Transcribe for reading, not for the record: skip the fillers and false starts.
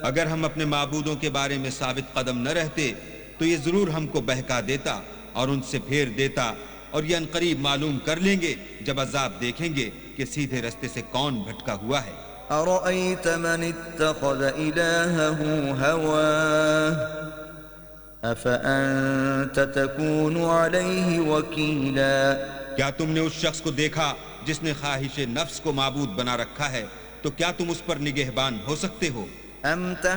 अगर हम अपने माबूदों के बारे में साबित कदम न रहते तो ये जरूर हमको बहका देता और उनसे फेर देता, और ये अनकरीब मालूम कर लेंगे जब अजाब देखेंगे कि सीधे रास्ते से कौन भटका हुआ है। अरअयत मन इत्तखज़ इलाहहु हवाह अफअंत तकूनु अलैहि वकीला। क्या तुमने उस शख्स को देखा जिसने ख्वाहिश नफ्स को माबूद बना रखा है, तो क्या तुम उस पर निगहबान हो सकते हो? अम